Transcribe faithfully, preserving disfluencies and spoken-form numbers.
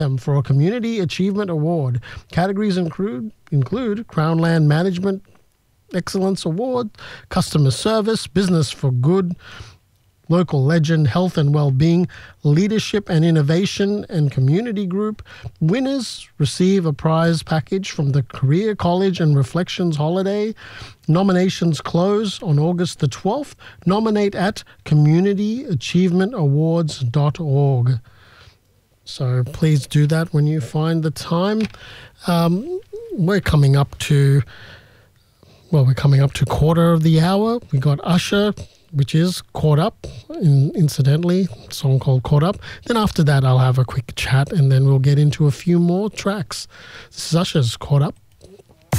them for a Community Achievement Award. Categories include, include Crown Land Management Excellence Award, Customer Service, Business for Good, Local Legend, Health and Wellbeing, Leadership and Innovation, and Community Group. Winners receive a prize package from the Career College and Reflections Holiday. Nominations close on August the twelfth. Nominate at community achievement awards dot org. So please do that when you find the time. Um, we're coming up to, well, we're coming up to quarter of the hour. We got Usher, which is Caught Up, in, incidentally, a song called Caught Up. Then after that, I'll have a quick chat, and then we'll get into a few more tracks. This is Usher's Caught Up.